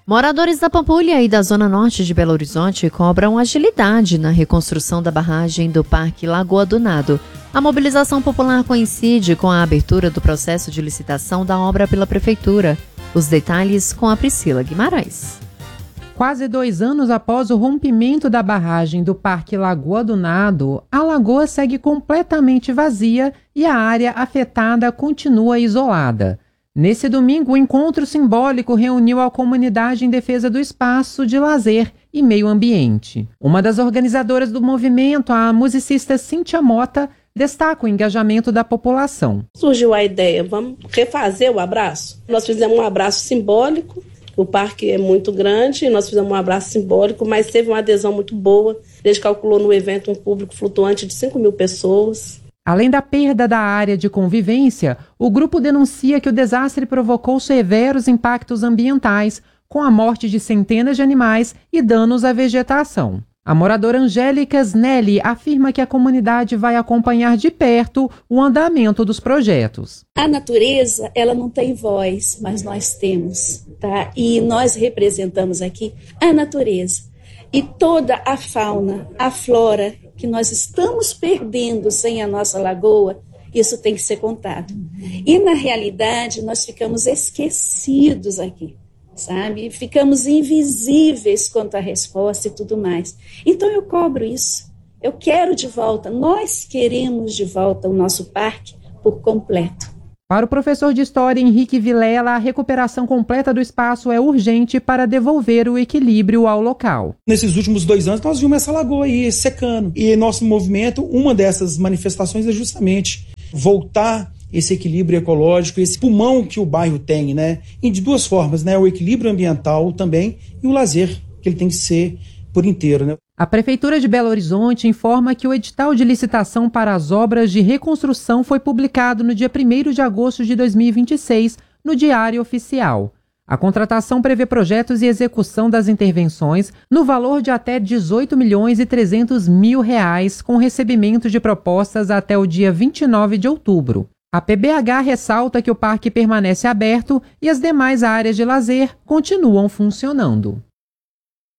Moradores da Pampulha e da Zona Norte de Belo Horizonte cobram agilidade na reconstrução da barragem do Parque Lagoa do Nado. A mobilização popular coincide com a abertura do processo de licitação da obra pela Prefeitura. Os detalhes com a Priscila Guimarães. Quase 2 anos após o rompimento da barragem do Parque Lagoa do Nado, a lagoa segue completamente vazia e a área afetada continua isolada. Nesse domingo, o encontro simbólico reuniu a comunidade em defesa do espaço de lazer e meio ambiente. Uma das organizadoras do movimento, a musicista Cíntia Mota, destaca o engajamento da população. Surgiu a ideia, vamos refazer o abraço? Nós fizemos um abraço simbólico, o parque é muito grande, nós fizemos um abraço simbólico, mas teve uma adesão muito boa. A gente calculou no evento um público flutuante de 5.000 pessoas. Além da perda da área de convivência, o grupo denuncia que o desastre provocou severos impactos ambientais, com a morte de centenas de animais e danos à vegetação. A moradora Angélica Snelli afirma que a comunidade vai acompanhar de perto o andamento dos projetos. A natureza, ela não tem voz, mas nós temos, tá? E nós representamos aqui a natureza. E toda a fauna, a flora que nós estamos perdendo sem a nossa lagoa, isso tem que ser contado. E, na realidade, nós ficamos esquecidos aqui, sabe? Ficamos invisíveis quanto à resposta e tudo mais. Então, eu cobro isso. Eu quero de volta, nós queremos de volta o nosso parque por completo. Para o professor de História Henrique Vilela, a recuperação completa do espaço é urgente para devolver o equilíbrio ao local. Nesses últimos 2 anos, nós vimos essa lagoa aí secando. E nosso movimento, uma dessas manifestações é justamente voltar esse equilíbrio ecológico, esse pulmão que o bairro tem, né? E de 2 formas, né? O equilíbrio ambiental também e o lazer, que ele tem que ser por inteiro, né? A Prefeitura de Belo Horizonte informa que o edital de licitação para as obras de reconstrução foi publicado no dia 1º de agosto de 2026, no Diário Oficial. A contratação prevê projetos e execução das intervenções no valor de até R$ 18.300.000, com recebimento de propostas até o dia 29 de outubro. A PBH ressalta que o parque permanece aberto e as demais áreas de lazer continuam funcionando.